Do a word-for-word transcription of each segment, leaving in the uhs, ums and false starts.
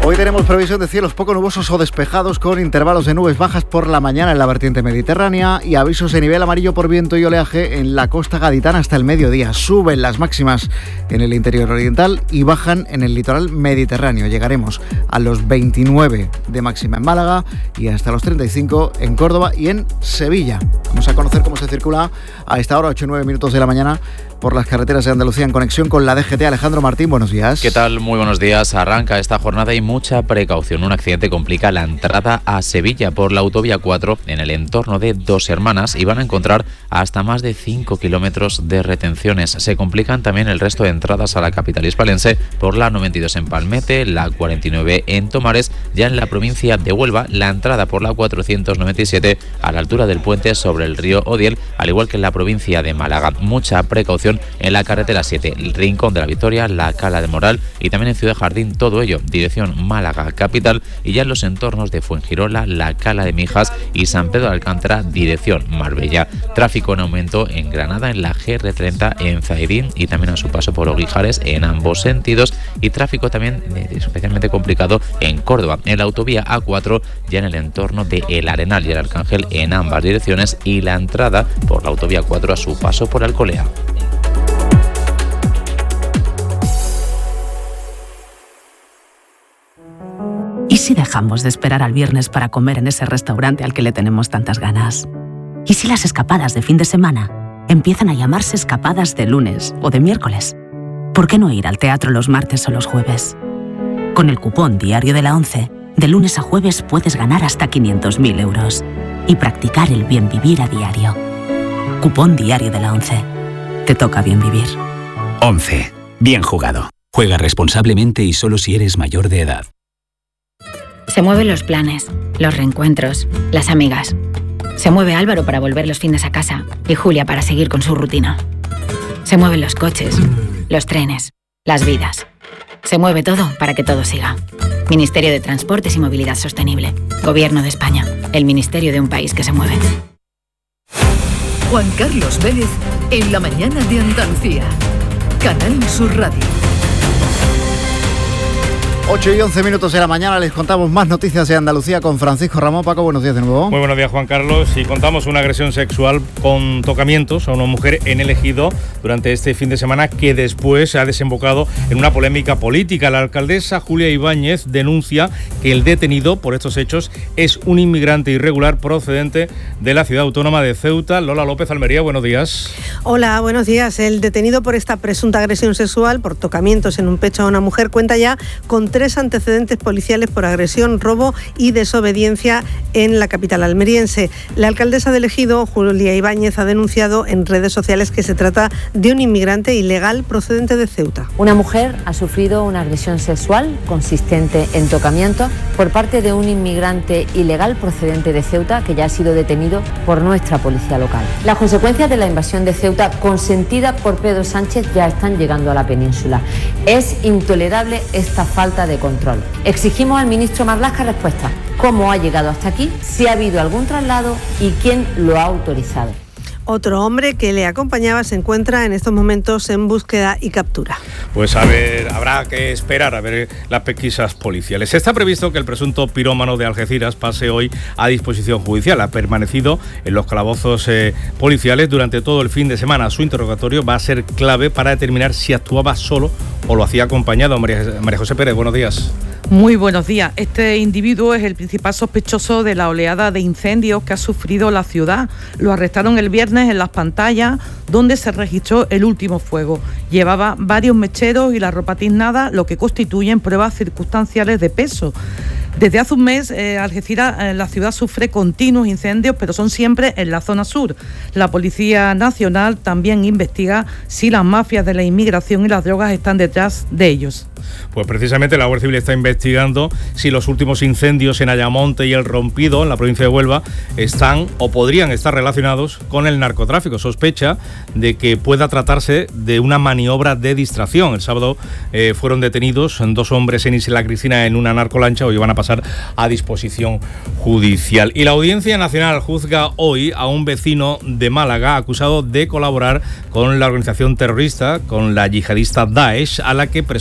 Hoy tenemos previsión de cielos poco nubosos o despejados con intervalos de nubes bajas por la mañana en la vertiente mediterránea y avisos de nivel amarillo por viento y oleaje en la costa gaditana hasta el mediodía. Suben las máximas en el interior oriental y bajan en el litoral mediterráneo. Llegaremos a los veintinueve de máxima en Málaga y hasta los treinta y cinco en Córdoba y en Sevilla. Vamos a conocer cómo se circula a esta hora, ocho y nueve minutos de la mañana, por las carreteras de Andalucía en conexión con la D G T. Alejandro Martín, buenos días. ¿Qué tal? Muy buenos días. Arranca esta jornada y mucha precaución. Un accidente complica la entrada a Sevilla por la autovía cuatro en el entorno de Dos Hermanas y van a encontrar hasta más de cinco kilómetros de retenciones. Se complican también el resto de entradas a la capital hispalense por la noventa y dos en Palmete, la cuarenta y nueve en Tomares. Ya en la provincia de Huelva, la entrada por la cuatrocientos noventa y siete a la altura del puente sobre el río Odiel, al igual que en la provincia de Málaga. Mucha precaución en la carretera siete, el Rincón de la Victoria, la Cala de Moral y también en Ciudad Jardín, todo ello dirección Málaga capital, y ya en los entornos de Fuengirola, la Cala de Mijas y San Pedro de Alcántara, dirección Marbella. Tráfico en aumento en Granada, en la G R treinta en Zaidín y también a su paso por Oguijares en ambos sentidos, y tráfico también especialmente complicado en Córdoba, en la autovía A cuatro, ya en el entorno de El Arenal y el Arcángel en ambas direcciones, y la entrada por la autovía cuatro a su paso por Alcolea. ¿Y si dejamos de esperar al viernes para comer en ese restaurante al que le tenemos tantas ganas? ¿Y si las escapadas de fin de semana empiezan a llamarse escapadas de lunes o de miércoles? ¿Por qué no ir al teatro los martes o los jueves? Con el cupón Diario de la ONCE, de lunes a jueves puedes ganar hasta quinientos mil euros y practicar el bien vivir a diario. Cupón Diario de la ONCE. Te toca bien vivir. ONCE. Bien jugado. Juega responsablemente y solo si eres mayor de edad. Se mueven los planes, los reencuentros, las amigas. Se mueve Álvaro para volver los fines a casa y Julia para seguir con su rutina. Se mueven los coches, los trenes, las vidas. Se mueve todo para que todo siga. Ministerio de Transportes y Movilidad Sostenible. Gobierno de España. El ministerio de un país que se mueve. Juan Carlos Vélez en la mañana de Andalucía. Canal Sur Radio. ocho y once minutos de la mañana, les contamos más noticias de Andalucía con Francisco Ramón. Paco, buenos días de nuevo. Muy buenos días, Juan Carlos. Y contamos una agresión sexual con tocamientos a una mujer en El Ejido durante este fin de semana, que después ha desembocado en una polémica política. La alcaldesa Julia Ibáñez denuncia que el detenido por estos hechos es un inmigrante irregular procedente de la ciudad autónoma de Ceuta. Lola López, Almería, buenos días. Hola, buenos días. El detenido por esta presunta agresión sexual por tocamientos en un pecho a una mujer cuenta ya con tres antecedentes policiales por agresión, robo y desobediencia en la capital almeriense. La alcaldesa del Ejido, Julia Ibáñez, ha denunciado en redes sociales que se trata de un inmigrante ilegal procedente de Ceuta. Una mujer ha sufrido una agresión sexual consistente en tocamiento por parte de un inmigrante ilegal procedente de Ceuta que ya ha sido detenido por nuestra policía local. Las consecuencias de la invasión de Ceuta consentida por Pedro Sánchez ya están llegando a la península. Es intolerable esta falta de control. Exigimos al ministro Marlaska respuesta. ¿Cómo ha llegado hasta aquí? Si ha habido algún traslado y quién lo ha autorizado. Otro hombre que le acompañaba se encuentra en estos momentos en búsqueda y captura. Pues a ver, habrá que esperar a ver las pesquisas policiales. Está previsto que el presunto pirómano de Algeciras pase hoy a disposición judicial. Ha permanecido en los calabozos eh, policiales durante todo el fin de semana. Su interrogatorio va a ser clave para determinar si actuaba solo o lo hacía acompañado. María, María José Pérez, buenos días. Muy buenos días. Este individuo es el principal sospechoso de la oleada de incendios que ha sufrido la ciudad. Lo arrestaron el viernes en Las Pantallas, donde se registró el último fuego. Llevaba varios mecheros y la ropa tiznada, lo que constituyen pruebas circunstanciales de peso. Desde hace un mes, eh, Algeciras, eh, la ciudad sufre continuos incendios, pero son siempre en la zona sur. La Policía Nacional también investiga si las mafias de la inmigración y las drogas están detrás de ellos. Pues precisamente la Guardia Civil está investigando si los últimos incendios en Ayamonte y El Rompido, en la provincia de Huelva, están o podrían estar relacionados con el narcotráfico. Sospecha de que pueda tratarse de una maniobra de distracción. El sábado eh, fueron detenidos dos hombres en Isla Cristina en una narcolancha. Hoy van a pasar a disposición judicial. Y la Audiencia Nacional juzga hoy a un vecino de Málaga acusado de colaborar con la organización terrorista, con la yihadista Daesh, a la que presuntamente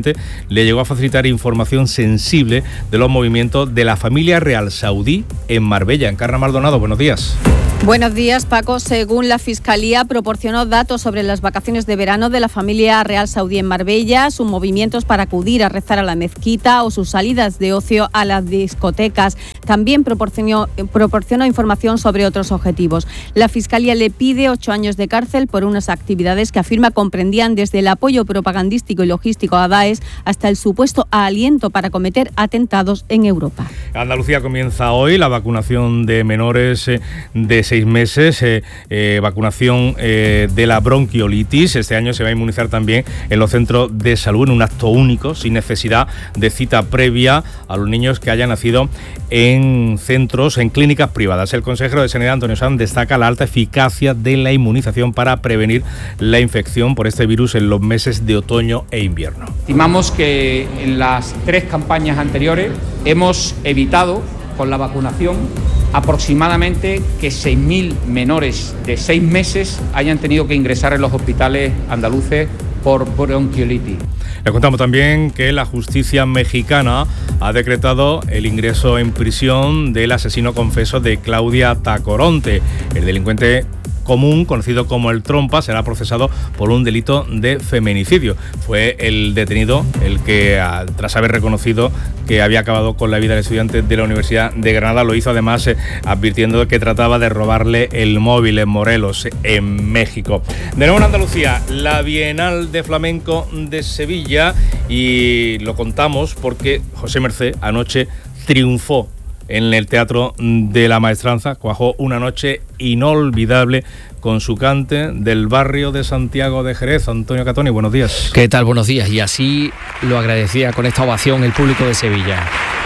estudiante le llegó a facilitar información sensible de los movimientos de la familia real saudí en Marbella. Encarna Maldonado, buenos días. Buenos días, Paco. Según la Fiscalía, proporcionó datos sobre las vacaciones de verano de la familia real saudí en Marbella, sus movimientos para acudir a rezar a la mezquita o sus salidas de ocio a las discotecas. También proporcionó, proporcionó información sobre otros objetivos. La Fiscalía le pide ocho años de cárcel por unas actividades que afirma comprendían desde el apoyo propagandístico y logístico a Daesh hasta el supuesto aliento para cometer atentados en Europa. Andalucía comienza hoy la vacunación de menores eh, de seis meses, eh, eh, vacunación eh, de la bronquiolitis. Este año se va a inmunizar también en los centros de salud en un acto único, sin necesidad de cita previa a los niños que hayan nacido en centros, en clínicas privadas. El consejero de Sanidad, Antonio Sanz, destaca la alta eficacia de la inmunización para prevenir la infección por este virus en los meses de otoño e invierno. Estimamos que en las tres campañas anteriores hemos evitado con la vacunación aproximadamente que seis mil menores de seis meses hayan tenido que ingresar en los hospitales andaluces por bronquiolitis. Le contamos también que la justicia mexicana ha decretado el ingreso en prisión del asesino confeso de Claudia Tacoronte. El delincuente común, conocido como el Trompa, será procesado por un delito de feminicidio. Fue el detenido el que, tras haber reconocido que había acabado con la vida del estudiante de la Universidad de Granada, lo hizo además eh, advirtiendo que trataba de robarle el móvil en Morelos, en México. De nuevo en Andalucía, la Bienal de Flamenco de Sevilla, y lo contamos porque José Mercé anoche triunfó en el Teatro de la Maestranza, cuajó una noche inolvidable con su cante del barrio de Santiago de Jerez. Antonio Catoni, buenos días. ¿Qué tal? Buenos días. Y así lo agradecía con esta ovación el público de Sevilla.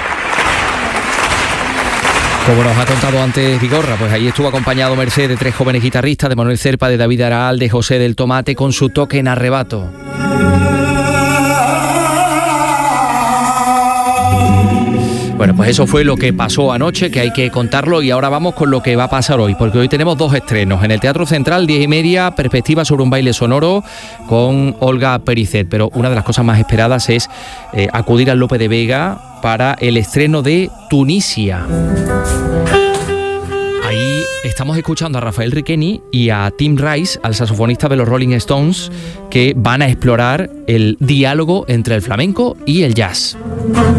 Como nos ha contado antes Vigorra, pues ahí estuvo acompañado Mercé de tres jóvenes guitarristas, de Manuel Cerpa, de David Araal, de José del Tomate, con su toque en arrebato. Bueno, pues eso fue lo que pasó anoche, que hay que contarlo, y ahora vamos con lo que va a pasar hoy, porque hoy tenemos dos estrenos. En el Teatro Central, diez y media, Perspectiva sobre un baile sonoro con Olga Pericet, pero una de las cosas más esperadas es eh, acudir al Lope de Vega para el estreno de Tunisia. Ahí estamos escuchando a Rafael Riqueni y a Tim Rice, al saxofonista de los Rolling Stones, que van a explorar el diálogo entre el flamenco y el jazz.